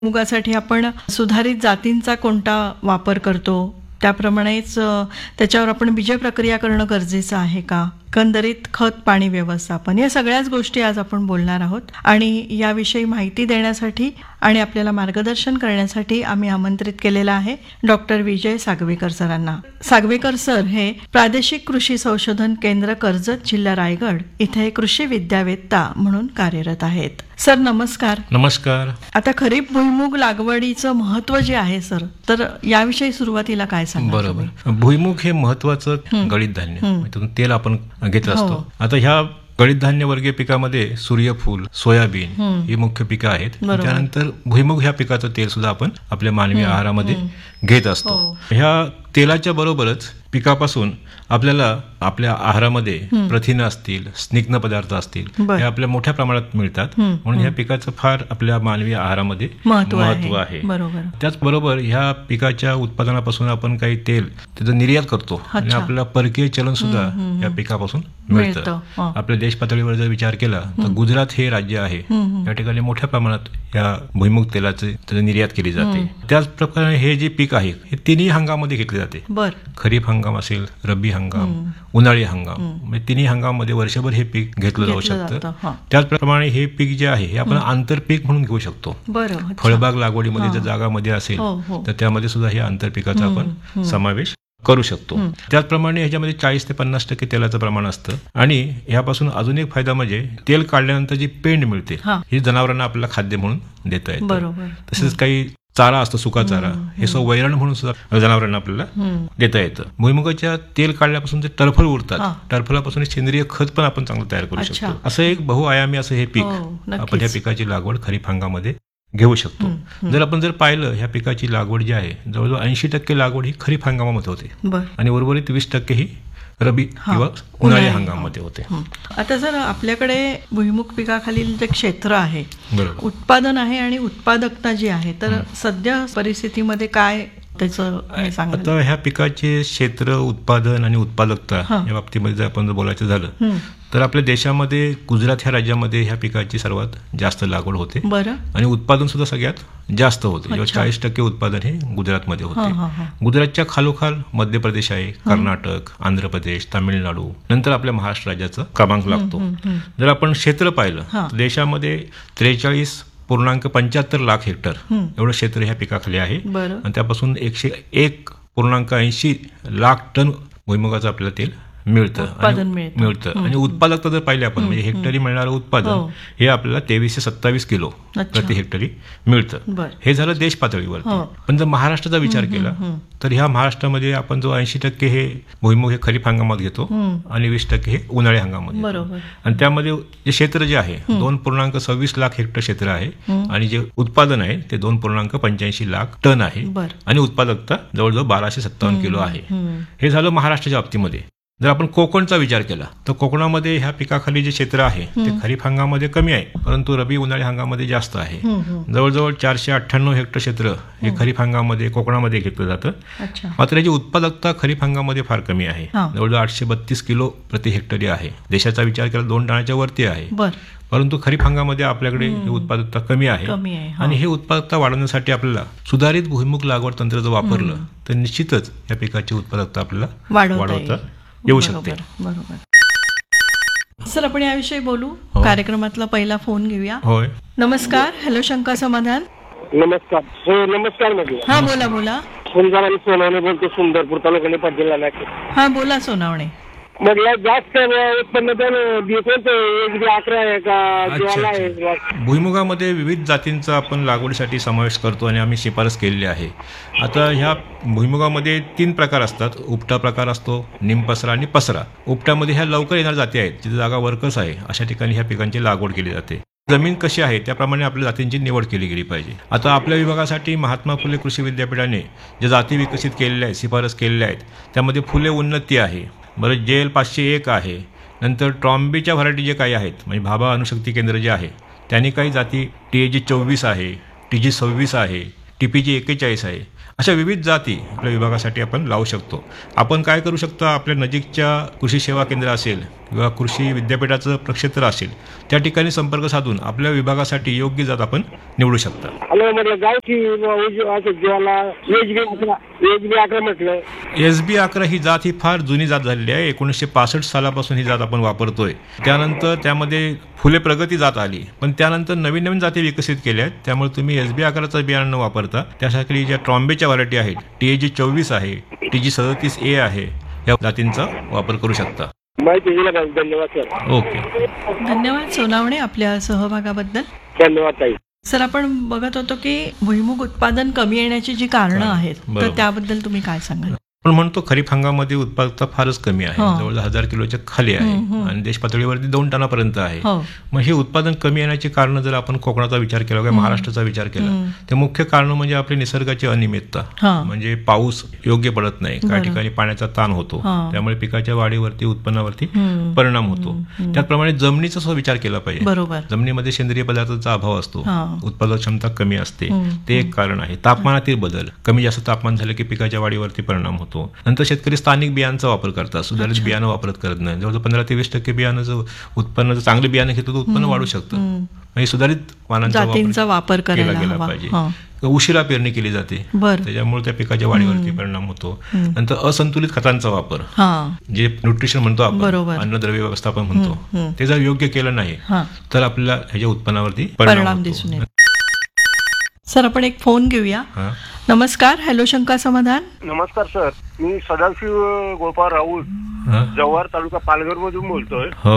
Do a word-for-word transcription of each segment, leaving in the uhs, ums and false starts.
मुगासाठी आपण सुधारित जातींचा कोणता वापर करतो, त्याप्रमाणेच त्याच्यावर आपण बीज प्रक्रिया करणं गरजेचं आहे का, एकंदरीत खत पाणी व्यवस्थापन, या सगळ्याच गोष्टी आज आपण बोलणार आहोत. आणि याविषयी माहिती देण्यासाठी आणि आपल्याला मार्गदर्शन करण्यासाठी आम्ही आमंत्रित केलेला आहे डॉक्टर विजय सागवेकर सरांना. सागवेकर सर हे प्रादेशिक कृषी संशोधन केंद्र कर्जत, जिल्हा रायगड इथे कृषी विद्यावेत्ता म्हणून कार्यरत आहेत. सर नमस्कार. नमस्कार. आता खरीप भुईमूग लागवडीचं महत्व जे आहे सर, तर याविषयी सुरुवातीला काय सांगा? बरोबर. भुईमूग हे महत्वाचं गळीत धान्य, त्यातून तेल आपण घेत असतो. आता ह्या गळीत धान्य वर्गीय पिकामध्ये सूर्यफूल, सोयाबीन ही मुख्य पिकं आहेत. त्यानंतर भुईमूग ह्या पिकाचं तेल सुद्धा आपण आपल्या मानवी आहारामध्ये घेत असतो. ह्या तेलाच्या बरोबरच पिकापासून आपल्याला आपल्या आहारामध्ये प्रथिनं असतील, स्निग्ध पदार्थ असतील, हे आपल्या मोठ्या प्रमाणात मिळतात. म्हणून ह्या पिकाचं फार आपल्या मानवी आहारामध्ये महत्व आहे. त्याचबरोबर ह्या पिकाच्या उत्पादनापासून आपण काही तेल त्याचं निर्यात करतो आणि आपल्याला परकीय चलन सुद्धा या पिकापासून मिळतं. आपल्या देश पातळीवर जर विचार केला तर गुजरात हे राज्य आहे, या ठिकाणी मोठ्या प्रमाणात या भुईमूग तेलाचे त्याची निर्यात केली जाते. त्याचप्रकारे हे जे पीक आहे हे तिन्ही हंगामामध्ये घेतले जाते. खरीप हंगाम असेल, रब्बी हंगाम, उन्हाळी हंगाम, म्हणजे तिन्ही हंगामामध्ये वर्षभर हे पीक घेतलं जाऊ शकतं. त्याचप्रमाणे हे पीक जे आहे हे आपण आंतरपीक म्हणून घेऊ शकतो. फळबाग लागवडीमध्ये जर जागामध्ये असेल तर त्यामध्ये सुद्धा हे आंतरपिकाचा आपण समावेश करू शकतो. त्याचप्रमाणे ह्याच्यामध्ये चाळीस ते पन्नास टक्के तेलाचं प्रमाण असतं. आणि ह्यापासून अजून एक फायदा म्हणजे तेल काढल्यानंतर जी पेंड मिळते ही जनावरांना आपल्याला खाद्य म्हणून देता येतं. तसेच काही चारा असतो, सुका चारा, हे सो वैरण म्हणून सुद्धा जनावरांना आपल्याला देता येतं. भुईमुगाच्या तेल काढल्यापासून जे टरफल उरतात, टरफलापासून सेंद्रिय खत पण आपण चांगलं तयार करू शकतो. असं एक बहुआयामी असं हे पीक आपण ह्या पिकाची लागवड खरीप हंगामामध्ये घेऊ शकतो. जर आपण जर पाहिलं ह्या पिकाची लागवड जी आहे जवळजवळ ऐंशी टक्के लागवड ही खरीप हंगामामध्ये होते आणि उर्वरित वीस टक्के ही रबी किंवा उन्हाळी हंगामामध्ये होते. आता जर आपल्याकडे भुईमुग पिकाखालील जे क्षेत्र आहे, उत्पादन आहे आणि उत्पादकता जी आहे, तर सध्या परिस्थितीमध्ये काय त्याचं सांगा? आता ह्या पिकाचे क्षेत्र, उत्पादन आणि उत्पादकता या बाबतीमध्ये जर आपण जर बोलायचं झालं तर आपल्या देशामध्ये गुजरात ह्या राज्यामध्ये ह्या पिकाची सर्वात जास्त लागवड होते आणि उत्पादन सुद्धा सगळ्यात जास्त होते. चाळीस टक्के उत्पादन हे गुजरातमध्ये होते. गुजरातच्या खालोखाल मध्य प्रदेश आहे, कर्नाटक, आंध्र प्रदेश, तामिळनाडू, नंतर आपल्या महाराष्ट्र राज्याचा क्रमांक लागतो. जर आपण क्षेत्र पाहिलं देशामध्ये त्रेचाळीस पूर्णांक पंच्याहत्तर लाख हेक्टर एवढं क्षेत्र ह्या पिकाखाली आहे आणि त्यापासून एकशे एक पूर्णांक ऐंशी लाख टन भुईमुगाचं आपल्याला तेल मिळतं मिळतं आणि उत्पादकता जर पाहिली आपण म्हणजे हेक्टरी मिळणारं उत्पादन हे आपल्याला तेवीसशे सत्तावीस किलो प्रति हेक्टरी मिळतं. हे झालं देश पातळीवरती. पण जर महाराष्ट्राचा विचार केला तर ह्या महाराष्ट्रामध्ये आपण जो ऐंशी टक्के हे भुईमुग हे खरीप हंगामात घेतो आणि वीस टक्के हे उन्हाळी हंगामात. आणि त्यामध्ये जे क्षेत्र जे आहे दोन पूर्णांक सव्वीस लाख हेक्टर क्षेत्र आहे आणि जे उत्पादन आहे ते दोन पूर्णांक पंच्याऐंशी लाख टन आहे आणि उत्पादकता जवळजवळ बाराशे सत्तावन्न किलो आहे. हे झालं महाराष्ट्राच्या बाबतीमध्ये. जर आपण कोकणचा विचार केला तर कोकणामध्ये ह्या पिकाखाली जे क्षेत्र आहे ते खरीप हंगामामध्ये कमी आहे, परंतु रबी उन्हाळी हंगामामध्ये जास्त आहे. जवळजवळ चारशे अठ्ठ्याण्णव हेक्टर क्षेत्र हे खरीप हंगामामध्ये कोकणामध्ये घेतलं जातं. मात्र याची उत्पादकता खरीप हंगामामध्ये फार कमी आहे, जवळजवळ आठशे बत्तीस किलो प्रति हेक्टरी आहे. देशाचा विचार केला दोन टनाच्या वरती आहे, परंतु खरीप हंगामामध्ये आपल्याकडे ही उत्पादकता कमी आहे. आणि हे उत्पादकता वाढवण्यासाठी आपल्याला सुधारित भुईमुग लागवड तंत्र जर वापरलं तर निश्चितच या पिकाची उत्पादकता आपल्याला वाढवता येऊ शकते. बरोबर. सर आपण याविषयी बोलू. कार्यक्रमातला पहिला फोन घेऊया. होय. नमस्कार. हॅलो शंका समाधान. नमस्कार. हो नमस्कार. हा बोला बोला. सुंदर सोनावणे बोलतो, सुंदरपूर तालुका नेपाळ जिल्हा नाशिक. हा बोला सोनावणे. म्हटलं जास्त उत्पन्न अकरा आहे का? भुईमुगामध्ये विविध जातींचा आपण लागवडीसाठी समावेश करतो आणि आम्ही शिफारस केलेली आहे. आता ह्या भुईमुगामध्ये तीन प्रकार असतात. उपटा प्रकार असतो, निमपसरा आणि पसरा. उपट्यामध्ये ह्या लवकर येणाऱ्या जाती आहेत, जिथे जागा वरकस आहे अशा ठिकाणी ह्या पिकांची लागवड केली जाते. जमीन कशी आहे त्याप्रमाणे आपल्या जातींची निवड केली गेली पाहिजे. आता आपल्या विभागासाठी महात्मा फुले कृषी विद्यापीठाने ज्या जाती विकसित केलेल्या आहेत, शिफारस केलेल्या आहेत, त्यामध्ये फुले उन्नती आहे, बरं जेल पाचशे एक आहे, नंतर ट्रॉम्बीच्या व्हरायटी जे काही आहेत म्हणजे भाभा अणुशक्ती केंद्र जे आहे त्यांनी काही जाती टी ए जी चोवीस आहे, टी जी सव्वीस आहे, टी पी जी एक्केचाळीस आहे, अशा विविध जाती आपल्या विभागासाठी आपण लावू शकतो. आपण काय करू शकतो, आपल्या नजीकच्या कृषी सेवा केंद्र असेल किंवा कृषी विद्यापीठाचं प्रक्षेत्र असेल त्या ठिकाणी संपर्क साधून आपल्या विभागासाठी योग्य जात आपण निवडू शकता. हॅलो म्हटलं गावची जीवाला एच बी अकरा एच बी अकरा म्हटलं. एस बी अकरा ही जात ही फार जुनी जात झालेली आहे. एकोणीसशे पासष्ट सालापासून ही जात आपण वापरतोय. त्यानंतर त्यामध्ये फुले प्रगती जात आली, पण त्यानंतर नवीन नवीन जाती विकसित केल्या आहेत. त्यामुळे तुम्ही एस बी अकराचं बियाणं न वापरता त्यासाठी ज्या ट्रॉम्बेच्या व्हरायटी आहेत, टी ए जी चोवीस आहे, टी जी सदतीस ए आहे, या जातींचा वापर करू शकता. माहिती दिल्याबद्दल धन्यवाद सर. ओके, धन्यवाद सोनावणे आपल्या सहभागाबद्दल. धन्यवाद ताई. सर, आपण बघत होतो की भुईमुग उत्पादन कमी येण्याची जी कारणं आहेत, तर बरोबर. त्याबद्दल तुम्ही काय सांगाल? आपण म्हणतो खरीप हंगामामध्ये उत्पादकता फारच कमी आहे, हो. जवळजवळ हजार किलोच्या खाली आहे आणि देश पातळीवरती दोन टनापर्यंत आहे. हो. मग हे उत्पादन कमी येण्याची कारण जर आपण कोकणाचा विचार केला किंवा महाराष्ट्राचा विचार केला तर मुख्य कारण म्हणजे आपली निसर्गाची अनियमितता. हा. म्हणजे पाऊस योग्य पडत नाही, काही बरं. ठिकाणी पाण्याचा ताण होतो, हा. त्यामुळे पिकाच्या वाढीवरती उत्पन्नावरती हम्म. परिणाम होतो. त्याचप्रमाणे जमिनीचा सुद्धा विचार केला पाहिजे. बरोबर. जमिनीमध्ये सेंद्रिय पदार्थाचा अभाव असतो, हा. उत्पादक क्षमता कमी असते, हम्म. ते एक कारण आहे. तापमानातील बदल, कमी जास्त तापमान झालं की पिकाच्या वाढीवरती परिणाम होतो. नंतर शेतकरी स्थानिक बियाणांचा वापर करतात, सुधारित बियाणं वापरत करत नाही. जवळजवळ पंधरा ते वीस टक्के बियाणं जर उत्पन्न जर चांगलं बियाणं घेतो तर उत्पन्न वाढू शकतं. म्हणजे सुधारित वाणांचा जातींचा वापर केला करायला गेला हवा. पाहिजे. हा. उशिरा पेरणी केली जाते, बरं. त्याच्यामुळे त्या पिकाच्या वाढीवरती परिणाम होतो. नंतर असंतुलित खतांचा वापर, हा. जे न्यूट्रिशन म्हणतो आपण, बरोबर. अन्नद्रव्य व्यवस्थापन म्हणतो, ते जर योग्य केलं नाही हा. तर आपल्याला ह्याच्या उत्पन्नावरती परिणाम परिणाम दिसून होतो. येतो. सर, आपण एक फोन घेऊया. हा. नमस्कार. हॅलो शंका समाधान. नमस्कार सर, मी सदाशिव गोपाळ राऊत, हा. जव्हार तालुका पालघर मधून बोलतोय. हो,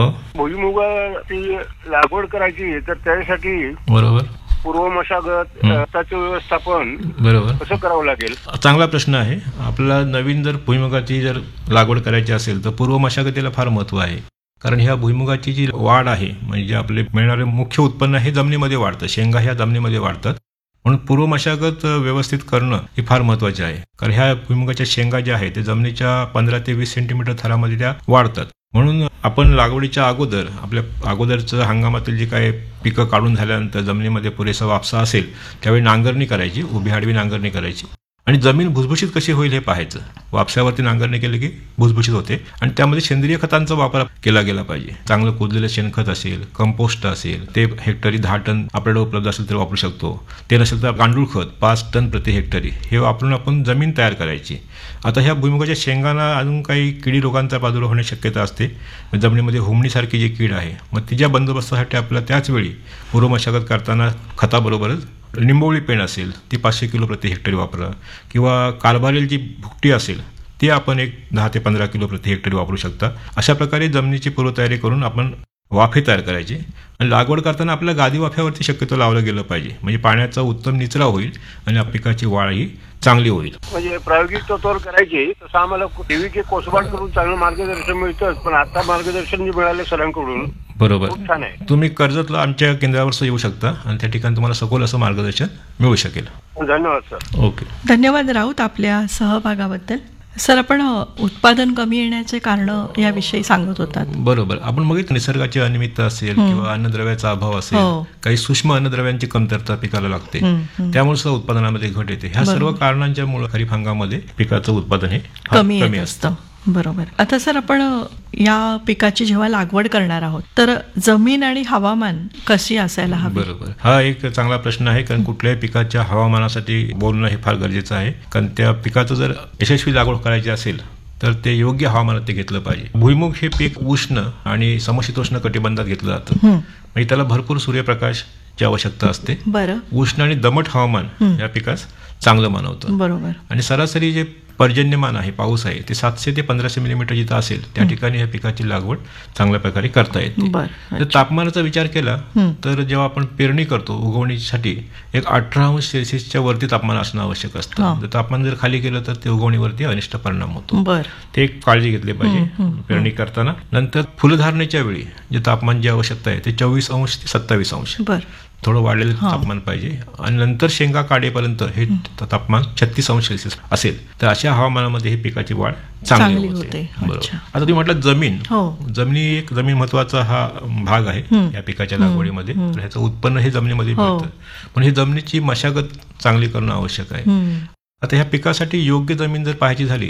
भुईमुगाची लागवड करायची तर त्यासाठी बरोबर पूर्व मशागत, खताचे व्यवस्थापन बरोबर कसं करावं लागेल? चांगला प्रश्न आहे. आपल्याला नवीन जर भुईमुगाची जर लागवड करायची असेल तर पूर्व मशागतीला फार महत्व आहे. कारण ह्या भुईमुगाची जी वाढ आहे, म्हणजे आपले मिळणारे मुख्य उत्पन्न हे जमिनीमध्ये वाढतं, शेंगा ह्या जमिनीमध्ये वाढतात. म्हणून पूर्व मशागत व्यवस्थित करणं हे फार महत्वाचे आहे. कारण ह्या भुईमुगाच्या शेंगा ज्या आहेत ते जमिनीच्या पंधरा ते वीस सेंटीमीटर थरामध्ये त्या वाढतात. म्हणून आपण लागवडीच्या अगोदर आपल्या अगोदरचं हंगामातील जे काही पिकं काढून झाल्यानंतर जमिनीमध्ये पुरेसा वापसा असेल त्यावेळी नांगरणी करायची, उभी आडवी नांगरणी करायची आणि जमीन भुसभुशीत कशी होईल हे पाहायचं. वापसावरती नांगरणी केली की भुसभुशीत होते आणि त्यामध्ये सेंद्रिय खतांचा वापर केला गेला पाहिजे. चांगलं कुजलेलं शेणखत असेल, कंपोस्ट असेल, ते हेक्टरी दहा टन आपल्याला उपलब्ध असेल तर वापरू शकतो. ते नसेल तर गांडूळ खत पाच टन प्रति हेक्टरी हे वापरून आपण जमीन तयार करायची. आता ह्या भुईमुगाच्या शेंगांना अजून काही किडी रोगांचा प्रादुर्भाव होण्याची शक्यता असते. जमिनीमध्ये हुमणीसारखी जी कीड आहे, मग तिच्या बंदोबस्तासाठी आपल्याला त्याच वेळी पूर्व मशागत करताना खताबरोबरच निंबोळी पेंड असेल ती पाचशे किलो प्रति हेक्टरी वापरा, किंवा कार्बारेल जी भुकटी असेल ती आपण एक दहा ते पंधरा किलो प्रति हेक्टरी वापरू शकता. अशा प्रकारे जमिनीची पूर्वतयारी करून आपण वाफे तयार करायचे आणि लागवड करताना आपल्या गादी वाफ्यावरती शक्यतो लावलं गेलं पाहिजे. म्हणजे पाण्याचा उत्तम निचरा होईल आणि पिकाची वाढ ही चांगली होईल. म्हणजे प्रायोगिक तत्वावर करायची तसं आम्हाला टीव्हीचे कोसबाट करून चांगलं मार्गदर्शन मिळतं, पण आता मार्गदर्शन जे मिळालं सरांकडून बरोबर खूप छान आहे. तुम्ही कर्जतला आमच्या केंद्रावर येऊ शकता आणि त्या ठिकाणी तुम्हाला सखोल असं मार्गदर्शन मिळू शकेल. धन्यवाद सर. ओके, धन्यवाद राऊत आपल्या सहभागाबद्दल. सर, आपण उत्पादन कमी येण्याचे कारण याविषयी सांगत होतात. बरोबर. आपण बघितलं निसर्गाची अनियमितता असेल किंवा अन्नद्रव्याचा अभाव असेल, हो. काही सूक्ष्म अन्नद्रव्यांची कमतरता पिकाला लागते, त्यामुळे सुद्धा उत्पादनामध्ये घट येते. ह्या सर्व कारणांच्या मुळे खरीप हंगामामध्ये पिकाचं उत्पादन हे फार कमी कमी येत असतं. असतं. बरोबर. आता सर, आपण या पिकाची जेव्हा लागवड करणार आहोत तर जमीन आणि हवामान कशी असायला हवी? बरोबर. हा एक चांगला प्रश्न आहे, कारण कुठल्याही पिकाच्या हवामानासाठी बोलणं हे फार गरजेचं आहे. कारण त्या पिकाचं जर यशस्वी लागवड करायची असेल तर ते योग्य हवामानात ते घेतलं पाहिजे. भुईमुग हे पीक उष्ण आणि समशीतोष्ण कटिबंधात घेतलं जातं. म्हणजे त्याला भरपूर सूर्यप्रकाशची आवश्यकता असते. बरं. उष्ण आणि दमट हवामान या पिकास चांगलं मानवतं. बरोबर. आणि सरासरी जे पर्जन्यमान आहे, पाऊस आहे, ते सातशे ते पंधराशे मिलीमीटर जिथं असेल त्या ठिकाणी ह्या पिकाची लागवड चांगल्या प्रकारे करता येते. जर तापमानाचा विचार केला तर जेव्हा आपण पेरणी करतो उगवणीसाठी एक अठरा अंश सेल्सिअसच्या वरती तापमान असणं आवश्यक असतं. जर तापमान जर खाली गेलं तर ते उगवणीवरती अनिष्ट परिणाम होतो. ते एक काळजी घेतली पाहिजे पेरणी करताना. नंतर फुलधारणेच्या वेळी जे तापमान जी आवश्यकता आहे ते चोवीस अंश ते सत्तावीस अंश थोडं वाढलेलं तापमान पाहिजे. आणि नंतर शेंगा काढेपर्यंत हे तापमान छत्तीस अंश सेल्सिअस असेल तर अशा हवामानामध्ये ही पिकाची वाढ चांगली होते. बरोबर. आता तुम्ही म्हटलं जमीन, जमिनी एक जमीन महत्वाचा हा भाग आहे या पिकाच्या लागवडीमध्ये. ह्याचं उत्पन्न हे जमिनीमध्ये मिळतं, पण ही जमिनीची मशागत चांगली करणं आवश्यक आहे. आता ह्या पिकासाठी योग्य जमीन जर पाहायची झाली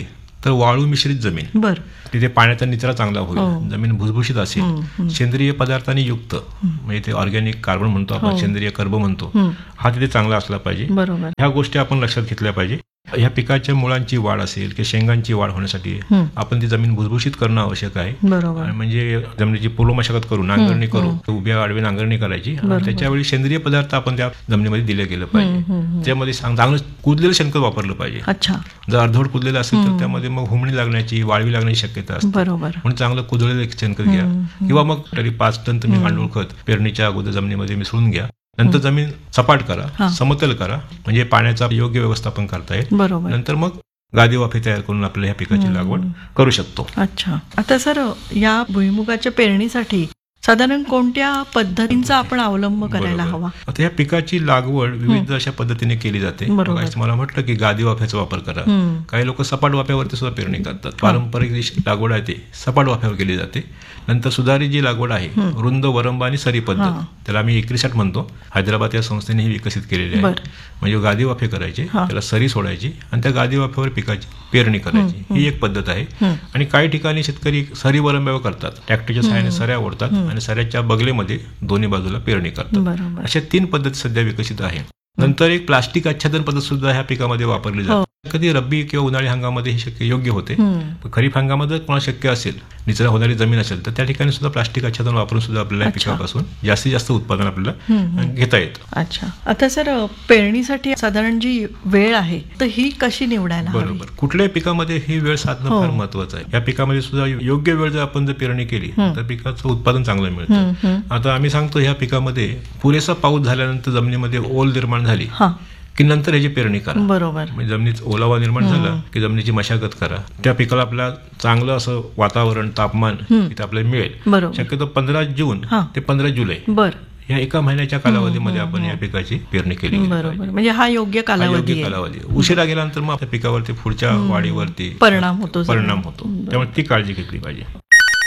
तर वाळू मिश्रित जमीन, बर तिथे पाण्याचा निचरा चांगला होईल, जमीन भुसभुशीत असेल, सेंद्रिय पदार्थांनी युक्त, म्हणजे ते ऑर्गॅनिक कार्बन म्हणतो आपण, सेंद्रिय कर्ब म्हणतो, हा तिथे चांगला असला पाहिजे. बरोबर. ह्या गोष्टी आपण लक्षात घेतल्या पाहिजे. ह्या पिकाच्या मुळांची वाढ असेल किंवा शेंगांची वाढ होण्यासाठी आपण ती जमीन भुसभुशीत करणं आवश्यक आहे. बरोबर. म्हणजे जमिनीची पूर्व मशागत करून नांगरणी करू, उभ्या आडवी नांगरणी करायची, त्याच्यावेळी सेंद्रिय पदार्थ आपण त्या जमिनीमध्ये दिले गेलं पाहिजे. त्यामध्ये चांगलं कुजलेलं शेणखत वापरलं पाहिजे. अच्छा. जर अर्धवट कुजलेलं असेल तर त्यामध्ये मग हुमणी लागण्याची, वाळवी लागण्याची शक्यता असते. बरोबर. म्हणून चांगलं कुजलेलं शेणखत घ्या, किंवा मग तरी पाच टन तुम्ही गांडूळ खत पेरणीच्या अगोदर जमिनीमध्ये मिसळून घ्या. नंतर जमीन सपाट करा, समतल करा, म्हणजे पाण्याचा योग्य व्यवस्थापन करता येईल. बरोबर. नंतर मग गादी वाफे तयार करून आपल्या ह्या पिकाची लागवड करू शकतो. अच्छा. आता सर, या भुईमुगाच्या पेरणीसाठी साधारण कोणत्या पद्धतींचा आपण अवलंब करायला हवा? आता या पिकाची लागवड विविध अशा पद्धतीने केली जाते. मला म्हटलं की गादी वाफ्याचा वापर करा. काही लोक सपाट वाफ्यावरती सुद्धा पेरणी करतात. पारंपरिक जी लागवड आहे ते सपाट वाफ्यावर केली जाते. नंतर सुधारित जी लागवड आहे, रुंद वरंब आणि सरी पद्धत, त्याला आम्ही एकरिसाट म्हणतो, हैदराबाद या संस्थेने ही विकसित केलेली आहे. म्हणजे गादी वाफे करायचे, त्याला सरी सोडायची आणि त्या गादी वाफ्यावर पिकाची पेरणी करायची, ही एक पद्धत आहे. आणि काही ठिकाणी शेतकरी सरी वरंब्यावर करतात, ट्रॅक्टरच्या सहाय्याने सऱ्या ओढतात आणि सऱ्याच्या बगलेमध्ये दोन्ही बाजूला पेरणी करतात. अशा तीन पद्धती सध्या विकसित आहे. नंतर एक प्लास्टिक आच्छादन पद्धत सुद्धा ह्या पिकामध्ये वापरली जाते. कधी रब्बी किंवा उन्हाळी हंगामामध्ये हे शक्य योग्य होते. खरीप हंगामात कोणा शक्य असेल, निचरा होणारी जमीन असेल, तर त्या ठिकाणी सुद्धा प्लास्टिक आच्छादन वापरून सुद्धा आपल्याला पिकापासून जास्तीत जास्त उत्पादन आपल्याला घेता येतं. अच्छा. आता सर, पेरणीसाठी साधारण जी वेळ आहे तर ही कशी निवडायला? बरोबर. कुठल्याही पिकामध्ये ही वेळ साधणं फार महत्वाचं आहे. या पिकामध्ये सुद्धा योग्य वेळ जर आपण जर पेरणी केली तर पिकाचं उत्पादन चांगलं मिळतं. आता आम्ही सांगतो, ह्या पिकामध्ये पुरेसा पाऊस झाल्यानंतर जमिनीमध्ये ओल निर्माण झाली की नंतर ह्याची पेरणी करा. बरोबर. म्हणजे जमिनीत ओलावा निर्माण झाला की जमिनीची मशागत करा. त्या पिकाला आपल्याला चांगलं असं वातावरण, तापमान तिथे आपल्याला मिळेल. शक्यतो पंधरा जून ते पंधरा जुलै या एका महिन्याच्या कालावधीमध्ये आपण या पिकाची पेरणी केली. बरोबर. म्हणजे हा योग्य कालावधी कालावधी उशिरा गेल्यानंतर मग त्या पिकावरती पुढच्या वाढीवरती परिणाम होतो परिणाम होतो त्यामुळे ती काळजी घेतली पाहिजे.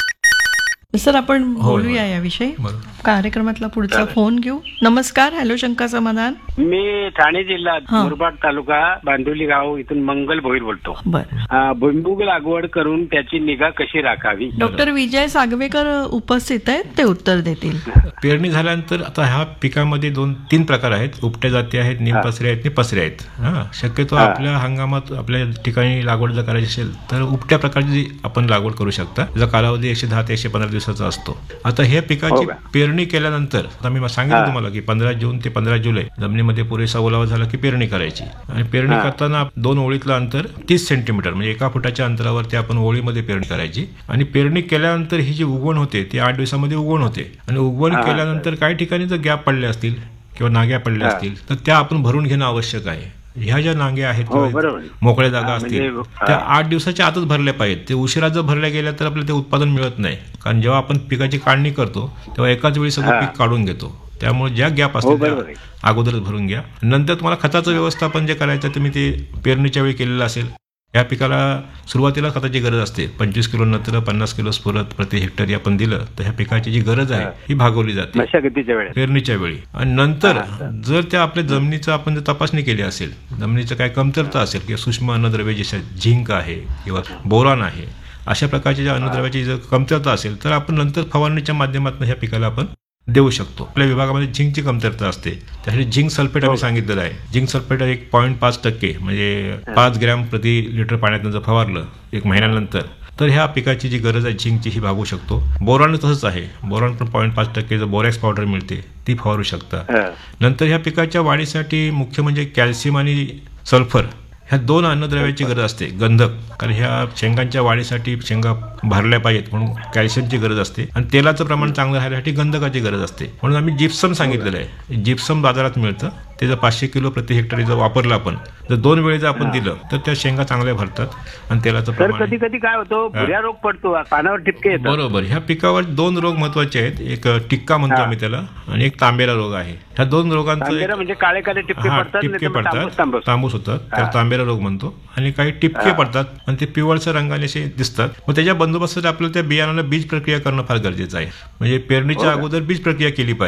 सर, आपण बोलूया याविषयी. कार्यक्रमातला पुढचा फोन घेऊ. नमस्कार. हॅलो, शंका समाधान. मी ठाणे जिल्हा मुरबाड तालुका बांदिवली गाव इथून मंगल भोईर बोलतो. बरं. भुईमुग लागवड करून त्याची निगा कशी राखावी? डॉक्टर विजय सागवेकर उपस्थित आहेत, ते उत्तर देतील. पेरणी झाल्यानंतर आता ह्या पिकामध्ये दोन तीन प्रकार आहेत. उपट्या जाती आहेत, निमपसरे आहेत आणि पसरे आहेत. हा शक्यतो आपल्या हंगामात आपल्या ठिकाणी लागवड जर करायची असेल तर उपट्या प्रकारची आपण लागवड करू शकता. त्याचा कालावधी एकशे दहा ते एकशे पंधरा दिवसाचा असतो. आता हे पिकाची पेरणी केल्यानंतर आता मी सांगितलं तुम्हाला की पंधरा जून ते पंधरा जुलै जमिनीमध्ये पुरेसा ओलावा झाला की पेरणी करायची. आणि पेरणी करताना दोन ओळीतलं अंतर तीस सेंटीमीटर म्हणजे एका फुटाच्या अंतरावरती आपण ओळीमध्ये पेरणी करायची. आणि पेरणी केल्यानंतर ही जी उगवण होते ती आठ दिवसामध्ये उगवण होते. आणि उगवण केल्यानंतर काही ठिकाणी जर गॅप पडले असतील किंवा नाग्या पडल्या असतील तर त्या आपण भरून घेणं आवश्यक आहे. ह्या ज्या नांग्या आहेत किंवा मोकळ्या जागा असतील त्या आठ दिवसाच्या आतच भरल्या पाहिजेत. ते उशिरा जर भरल्या गेल्या तर आपल्याला ते उत्पादन मिळत नाही. कारण जेव्हा आपण पिकाची काढणी करतो तेव्हा एकाच वेळी सगळं पीक काढून घेतो. त्यामुळे ज्या गॅप असतील त्या अगोदरच भरून घ्या. नंतर तुम्हाला खताचं व्यवस्थापन जे करायचं तुम्ही ते पेरणीच्या वेळी केलेलं असेल. या पिकाला सुरुवातीला खताची गरज असते. पंचवीस किलो नत्र पन्नास किलो स्फुरद प्रति हेक्टरी आपण दिलं तर ह्या पिकाची जी गरज आहे ही भागवली जाते पेरणीच्या वेळी. आणि नंतर जर त्या आपल्या जमिनीचं आपण जर तपासणी केली असेल, जमिनीचं काय कमतरता असेल किंवा सूक्ष्म अन्नद्रव्य जसे झिंक आहे किंवा बोरॉन आहे, अशा प्रकारच्या ज्या अन्नद्रव्याची जर कमतरता असेल तर आपण नंतर फवारणीच्या माध्यमातून ह्या पिकाला आपण देऊ शकतो. आपल्या विभागामध्ये झिंकची कमतरता असते, त्यासाठी झिंक सल्फेट आम्ही सांगितलेलं आहे. झिंक सल्फेट एक पॉईंट पाच टक्के म्हणजे पाच ग्रॅम प्रति लिटर पाण्यात जर फवारलं एक महिन्यानंतर तर ह्या पिकाची जी गरज आहे झिंकची ही भागू शकतो. बोरॉन तसंच आहे. बोरॉन पण पॉईंट पाच टक्के जर बोरॅक्स पावडर मिळते ती फवारू शकता. नंतर ह्या पिकाच्या वाढीसाठी मुख्य म्हणजे कॅल्शियम आणि सल्फर ह्या दोन अन्नद्रव्याची गरज असते. गंधक, कारण ह्या शेंगांच्या वाढीसाठी शेंगा भरल्या पाहिजेत म्हणून कॅल्शियमची गरज असते. आणि तेलाचं प्रमाण चांगलं राहण्यासाठी गंधकाची गरज असते. म्हणून आम्ही जिप्सम सांगितलेलं आहे. जिप्सम बाजारात मिळतं. ते जर पाचशे किलो प्रति हेक्टरी जर वापरलं आपण, जर दोन वेळेस आपण दिलं तर त्या शेंगा चांगल्या भरतात. आणि तेलाचं प्रमाण कधी कधी काय होतो, भुऱ्या रोग पडतो, पानावर ठिपके येतात. बरोबर. ह्या पिकावर दोन रोग महत्वाचे आहेत. एक टिक्का म्हणतो आम्ही त्याला आणि एक तांबेरा रोग आहे. ह्या दोन रोगांचं म्हणजे काळे काळे टिपके पडतात, टिपके पडतात, तांबूस होतात, त्याला तांबेरा रोग म्हणतो. आणि काही टिपके पडतात आणि ते पिवळसर रंगाने असे दिसतात. मग त्याच्या बंदोबस्तासाठी आपल्याला त्या बियाणाला बीज प्रक्रिया करणं फार गरजेचं आहे. म्हणजे पेरणीच्या अगोदर बीज प्रक्रिया केली पाहिजे.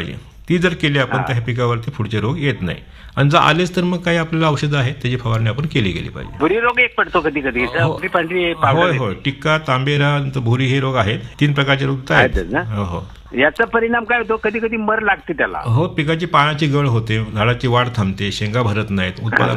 ती जर केली आपण तर ह्या पिकावरती पुढचे रोग येत नाही. आणि जर आलेच तर मग काही आपल्याला औषधं आहेत त्याची फवारणी आपण केली गेली पाहिजे. भुरी रोग एक पडतो कधी कधी हो. पांढरी होय होय टिक्का, तांबेरा, नंतर भुरी हे रोग आहेत. तीन प्रकारचे रोग तर आहेत. आहेतच ना? हो हो याचा परिणाम काय होतो, कधी कधी मर लागते त्याला. हो पिकाची पानाची गळ होते, झाडाची वाढ थांबते, शेंगा भरत नाहीत, उत्पादन